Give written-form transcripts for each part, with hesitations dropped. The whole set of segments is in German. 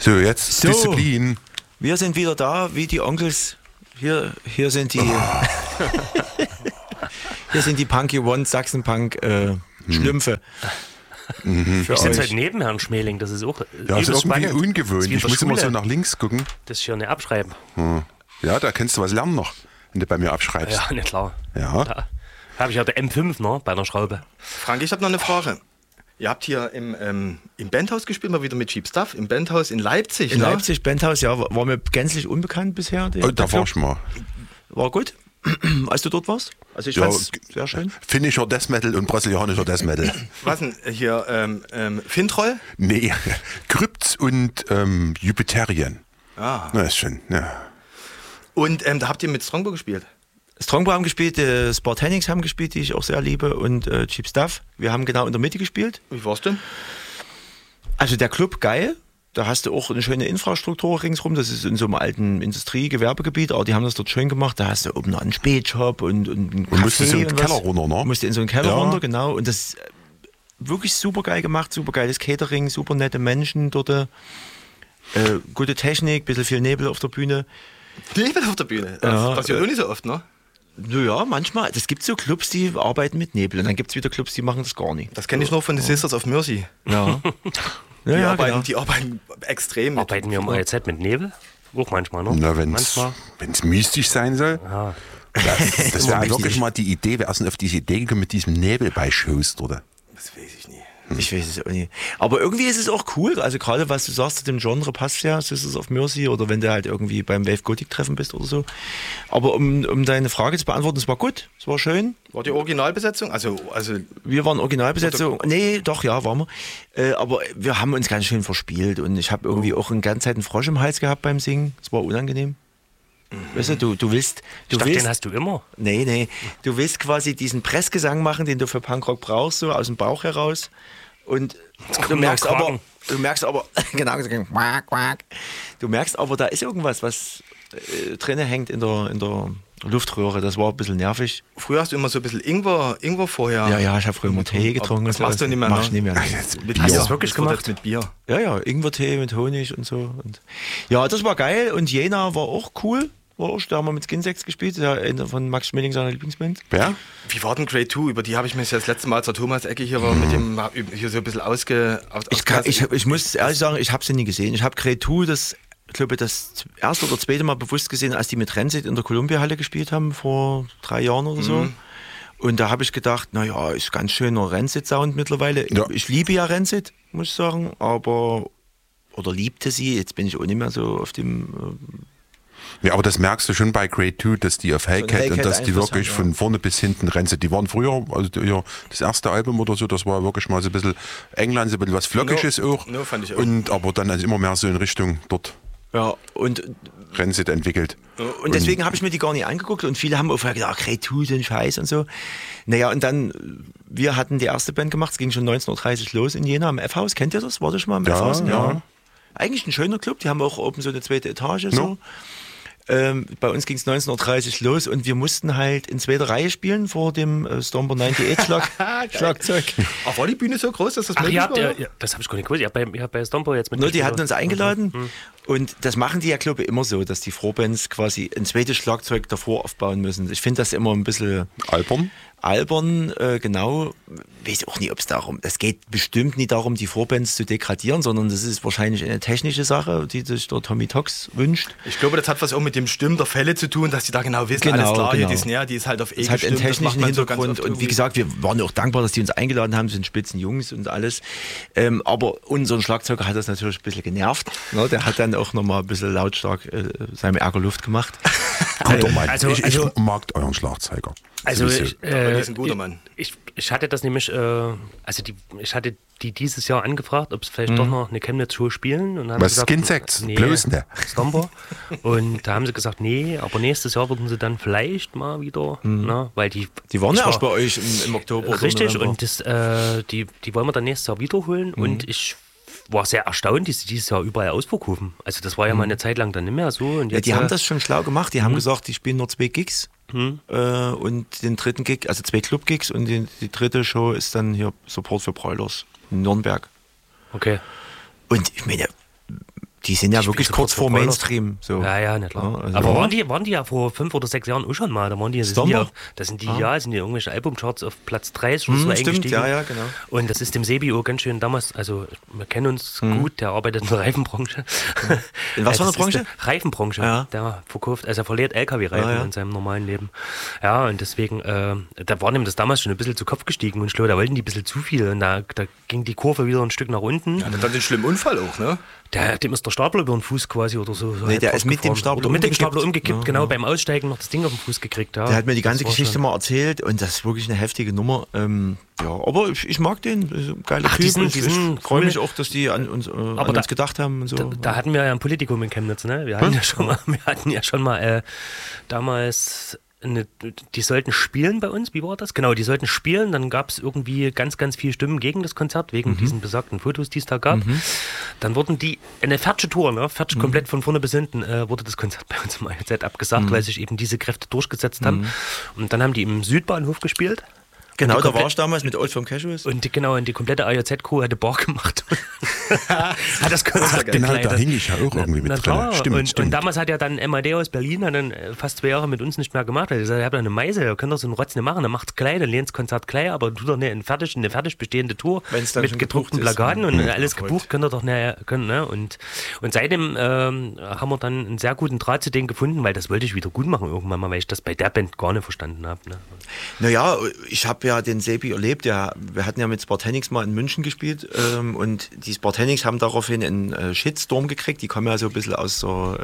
So, jetzt So. Disziplin. Wir sind wieder da, wie die Onkels. Hier sind die. Hier sind die Punky One Sachsen-Punk Schlümpfe. Ich sitze halt neben Herrn Schmeling, das ist auch Ja, das ist irgendwie spannend. ungewöhnlich. Ich muss immer so nach links gucken. Das hier nicht abschreiben. Ja, da kannst du was lernen noch, wenn du bei mir abschreibst. Ja, nicht klar. Ja. Da habe ich ja der M5 ne, bei der Schraube. Frank, ich habe noch eine Frage. Ihr habt hier im Bandhaus gespielt, mal wieder mit Cheap Stuff, im Bandhaus in Leipzig. In ne? Leipzig, Bandhaus, ja, war mir gänzlich unbekannt bisher. Oh, da war ich mal. War gut, als du dort warst. Also ich Ja, fand's sehr schön. Finnischer Death Metal und brasilianischer Death Metal. Was denn hier, Fintroll? Nee, Krypts und Jupiterian. Ah. Na, ist schön. Ja. Und da habt ihr mit Strongbow gespielt? Strongbow haben gespielt, Spartanics haben gespielt, die ich auch sehr liebe, und Cheap Stuff. Wir haben genau in der Mitte gespielt. Wie war's denn? Also der Club, geil. Da hast du auch eine schöne Infrastruktur ringsrum. Das ist in so einem alten Industrie-Gewerbegebiet, aber die haben das dort schön gemacht. Da hast du oben noch einen Spätshop und einen Café. Und musstest in den und Keller was. runter, ne? Musste in so einen Keller Ja. runter, genau. Und das ist wirklich super geil gemacht, super geiles Catering, super nette Menschen dort. Gute Technik, bisschen viel Nebel auf der Bühne. Nebel auf der Bühne. Ja, Das passiert auch nicht so oft, ne? Naja, manchmal. Es gibt so Clubs, die arbeiten mit Nebel. Und dann gibt es wieder Clubs, die machen das gar nicht. Das kenne ich nur von den Sisters of Mercy. Ja. Die arbeiten extrem. Arbeiten wir um AZ mit Nebel? Auch manchmal, ne? Na, Manchmal. wenn es mystisch sein soll. Ja. Das wäre wirklich mal die Idee. Wer ist denn auf diese Idee gekommen mit diesem Nebel bei Shows, oder? Das weiß ich nie. Ich weiß es auch nicht. Aber irgendwie ist es auch cool. Also gerade was du sagst zu dem Genre passt ja, Sisters of Mercy, oder wenn du halt irgendwie beim Wave Gothic Treffen bist oder so. Aber um deine Frage zu beantworten, es war gut, es war schön. War die Originalbesetzung? Also Wir waren Originalbesetzung. Nee, doch, ja, waren wir. Aber wir haben uns ganz schön verspielt und ich habe irgendwie auch eine ganze Zeit einen Frosch im Hals gehabt beim Singen. Es war unangenehm. Weißt du willst. Ich dachte, den hast du immer. Nee. Du willst quasi diesen Pressgesang machen, den du für Punkrock brauchst, so aus dem Bauch heraus. Und du merkst aber, genau, quack, quack. Du merkst aber, da ist irgendwas, was drinnen hängt in der Luftröhre. Das war ein bisschen nervig. früher hast du immer so ein bisschen Ingwer vorher. Ja, ich habe früher immer Tee getrunken. Das machst du nicht mehr, Mach ne? ich nicht mehr. Mit Hast du Bier. das wirklich Das wird gemacht? jetzt mit Bier. Ja, Ingwertee mit Honig und so. Und ja, das war geil. Und Jena war auch cool. Da haben wir mit Skinsex gespielt, einer von Max Schmeling, seiner Lieblingsband. Ja? Wie war denn Grade 2? Über die habe ich mich das letzte Mal, als der Thomas Ecke hier war, mit dem hier so ein bisschen Ich muss ehrlich sagen, ich habe sie nie gesehen. Ich habe Grade 2 das erste oder zweite Mal bewusst gesehen, als die mit Rancid in der Columbia-Halle gespielt haben, vor 3 Jahren oder so. Und da habe ich gedacht, naja, ist ganz schöner Rancid-Sound mittlerweile. Ja. Ich liebe ja Rancid, muss ich sagen, oder liebte sie, jetzt bin ich auch nicht mehr so auf dem... Ja, aber das merkst du schon bei Grade 2, dass die auf Hellcat Hellcat und dass die Einfluss wirklich haben, von vorne bis hinten Renze. Die waren früher, also das erste Album oder so, das war wirklich mal so ein bisschen England, so ein bisschen was Flockiges auch. No, fand ich auch. Und aber dann also immer mehr so in Richtung dort Ja, und Renze entwickelt. deswegen habe ich mir die gar nicht angeguckt und viele haben auch vorher gedacht, Grade 2, so ein Scheiß und so. Naja, und dann, wir hatten die erste Band gemacht, es ging schon 19.30 Uhr los in Jena am F-Haus. Kennt ihr das? War das schon mal am Ja, F-Haus? ja. Eigentlich ein schöner Club, die haben auch oben so eine zweite Etage. No. So. Bei uns ging es 19.30 Uhr los und wir mussten halt in zweiter Reihe spielen vor dem Stomper 98 Schlagzeug. Ach, war die Bühne so groß, dass das Ach, möglich ihr habt, war? das habe ich gar nicht gewusst. Ihr habt bei Stomper jetzt mit. Nur die hatten uns eingeladen und das machen die ja, glaube ich, immer so, dass die Vorbands quasi ein zweites Schlagzeug davor aufbauen müssen. Ich finde das immer ein bisschen albern, genau. Weiß auch nicht, ob es darum, es geht bestimmt nicht darum, die Vorbands zu degradieren, sondern das ist wahrscheinlich eine technische Sache, die sich der Tommy Tox wünscht. Ich glaube, das hat was auch mit dem Stimmen der Fälle zu tun, dass die da genau wissen, alles klar, hier die Snare, die ist halt auf E Es hat einen gestimmt, das macht technischen man so ganz Hintergrund oft und wie irgendwie. gesagt, wir waren auch dankbar, dass die uns eingeladen haben, sind spitzen Jungs und alles. Aber unseren Schlagzeuger hat das natürlich ein bisschen genervt. Ne? Der hat dann auch nochmal ein bisschen lautstark seinem Ärger Luft gemacht. Guter Mann. Ich also- mag euren Schlagzeuger. Also Sowieso. Aber die ist ein guter Mann. Ich hatte das nämlich, ich hatte die dieses Jahr angefragt, ob sie vielleicht doch noch eine Chemnitz-Show spielen. Und dann haben Was, sie gesagt, Skinsex? Bloß ne? Stomper. Und da haben sie gesagt, nee, aber nächstes Jahr würden sie dann vielleicht mal wieder, ne, weil die waren ja ich erst bei euch im Oktober. oder richtig, November. und die wollen wir dann nächstes Jahr wiederholen und ich war sehr erstaunt, dass sie dieses Jahr überall ausverkaufen. Also das war ja mal eine Zeit lang dann nicht mehr so. Und Ja, jetzt, die haben das schon schlau gemacht. Die haben gesagt, die spielen nur 2 Gigs und den dritten Gig, also 2 Club-Gigs und die dritte Show ist dann hier Support für Broilers in Nürnberg. Okay. Und ich meine, die sind ja wirklich kurz vor Mainstream. So. Ja, nicht klar. Ja, also aber waren die ja vor 5 oder 6 Jahren auch schon mal. Da waren die, sind die irgendwelche Albumcharts auf Platz 30 oder so eingestiegen. Stimmt, ja, genau. Und das ist dem Sebi auch ganz schön damals, also wir kennen uns gut, der arbeitet in der Reifenbranche. In was für einer Branche? Reifenbranche. Ja. Der verkauft, also er verliert LKW-Reifen in seinem normalen Leben. Ja, und deswegen, da war ihm das damals schon ein bisschen zu Kopf gestiegen und da wollten die ein bisschen zu viel und da ging die Kurve wieder ein Stück nach unten. Ja, dann den schlimmen Unfall auch, ne? Dem ist der Stapler über den Fuß quasi oder so. Nee, der ist mit dem Stapler umgekippt, genau, beim Aussteigen noch das Ding auf den Fuß gekriegt. Ja. Der hat mir die ganze Geschichte mal erzählt und das ist wirklich eine heftige Nummer. Aber ich mag den, geiler Typ. Ich freue mich auch, dass die an uns gedacht haben und so. Da hatten wir ja ein Politikum in Chemnitz, ne? Wir hatten ja schon mal damals... Die sollten spielen bei uns, wie war das? Genau, die sollten spielen, dann gab es irgendwie ganz, ganz viele Stimmen gegen das Konzert, wegen diesen besagten Fotos, die es da gab. Dann wurden die, eine fertige Tour, ne? Fertig komplett von vorne bis hinten, wurde das Konzert bei uns im AJZ abgesagt, weil sich eben diese Kräfte durchgesetzt haben. Und dann haben die im Südbahnhof gespielt. Genau, da war ich damals mit Old From Casuals. Und die komplette AJZ-Crew hatte Bar gemacht. Hat das Konzert begleitet. Da hing ich ja auch irgendwie mit drin. Stimmt. Und damals hat ja dann MAD aus Berlin hat dann fast 2 Jahre mit uns nicht mehr gemacht. Er hat gesagt, ihr habt eine Meise, ihr könnt doch so einen Rotz nicht machen, dann macht's klein, dann lehnt das Konzert klein, aber tut doch eine fertig bestehende Tour mit gedruckten Plakaten und alles gebucht, könnt ihr doch nicht können. Ne? Und seitdem haben wir dann einen sehr guten Draht zu denen gefunden, weil das wollte ich wieder gut machen irgendwann mal, weil ich das bei der Band gar nicht verstanden habe. Ne? Naja, ich habe ja den Sebi erlebt, wir hatten ja mit Spartanix mal in München gespielt und die Spartanix haben daraufhin einen Shitstorm gekriegt, die kommen ja so ein bisschen aus so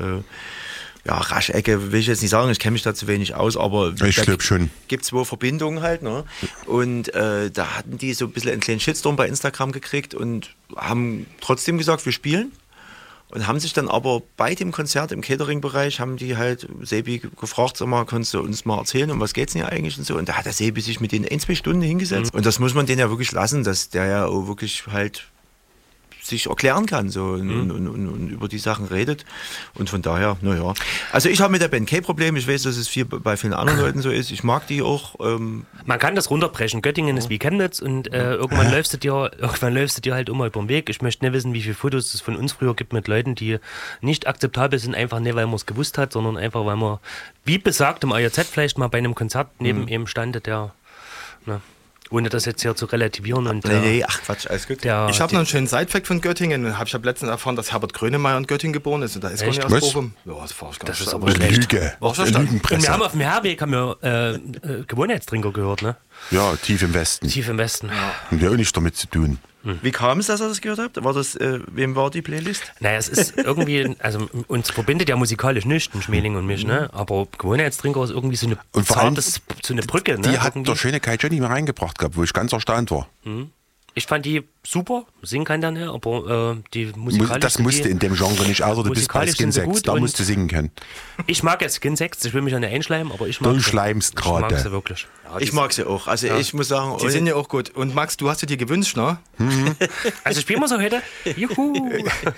Raschecke, will ich jetzt nicht sagen, ich kenne mich da zu wenig aus, aber ich glaube schon. Gibt es wohl Verbindungen halt, ne? Und da hatten die so ein bisschen einen kleinen Shitstorm bei Instagram gekriegt und haben trotzdem gesagt, wir spielen. Und haben sich dann aber bei dem Konzert im Catering-Bereich, haben die halt Sebi gefragt, sag mal, kannst du uns mal erzählen, um was geht's denn hier eigentlich und so. Und da hat der Sebi sich mit denen 1-2 Stunden hingesetzt. Und das muss man denen ja wirklich lassen, dass der ja auch wirklich halt sich erklären kann so und über die Sachen redet. Und von daher, naja. Also ich habe mit der Band kein Problem. Ich weiß, dass es bei vielen anderen Leuten so ist. Ich mag die auch. Man kann das runterbrechen. Göttingen ist wie Chemnitz und irgendwann läufst du dir halt immer über den Weg. Ich möchte nicht wissen, wie viele Fotos es von uns früher gibt mit Leuten, die nicht akzeptabel sind, einfach nicht, weil man es gewusst hat, sondern einfach, weil man, wie besagt, im AJZ vielleicht mal bei einem Konzert neben ihm stand, der... Ne, ohne das jetzt hier zu relativieren. Und ach Quatsch, alles gut. Ich habe noch einen schönen Sidefact von Göttingen. Ich habe letztens erfahren, dass Herbert Grönemeyer in Göttingen geboren ist. Und da ist gar nicht aus Bochum. Ja, das ist aber schlecht. Lüge. Und wir haben auf dem Herweg Gewohnheitstrinker gehört, ne? Ja, tief im Westen. Tief im Westen. Ja. Und ja auch nichts damit zu tun. Wie kam es, dass ihr das gehört habt? Wem war die Playlist? Naja, es ist irgendwie, also uns verbindet ja musikalisch nichts, ein Schmeling und mich, ne? Aber Gewohnheitstrinker ist irgendwie so eine Brücke, ne? Die hat der schöne Kai Jenny mal reingebracht gehabt, wo ich ganz erstaunt war. Ich fand die super, singen kann der nicht, aber die musikalisch... Das musste in dem Genre nicht, außer du bist bei Skin 6, da musst du singen können. Ich mag ja Skin 6, ich will mich ja nicht einschleimen, aber ich mag du schleimst gerade. Ich mag sie wirklich. Ja, ich mag sie auch, also ich muss sagen... Die sind ja auch gut. Und Max, du hast sie dir gewünscht, ne? Also spielen wir so heute? Juhu!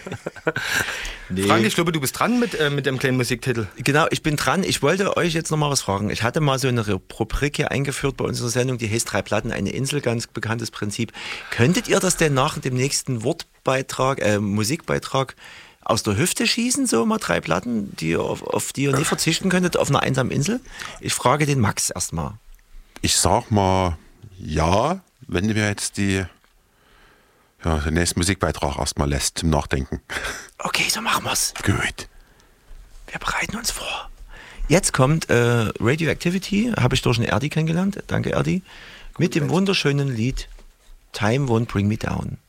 Nee. Frank, ich glaube, du bist dran mit dem kleinen Musiktitel. Genau, ich bin dran. Ich wollte euch jetzt noch mal was fragen. Ich hatte mal so eine Rubrik hier eingeführt bei unserer Sendung, die heißt 3 Platten, eine Insel, ganz bekanntes Prinzip. Könntet ihr das denn nach dem nächsten Musikbeitrag aus der Hüfte schießen, so mal 3 Platten, auf die ihr nie verzichten könntet, auf einer einsamen Insel? Ich frage den Max erstmal. Ich sag mal, ja, wenn du mir jetzt den nächsten Musikbeitrag erstmal lässt zum Nachdenken. Okay, so machen wir's. Gut. Wir bereiten uns vor. Jetzt kommt Radioactivity, habe ich durch einen Erdi kennengelernt. Danke, Erdi. Mit dem wunderschönen Lied Time Won't Bring Me Down.